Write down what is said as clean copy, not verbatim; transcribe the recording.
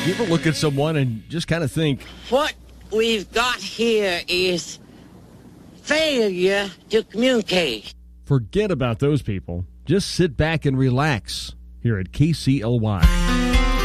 You ever look at someone and just kind of think, What we've got here is failure to communicate. forget about those people. Just sit back and relax here at KCLY.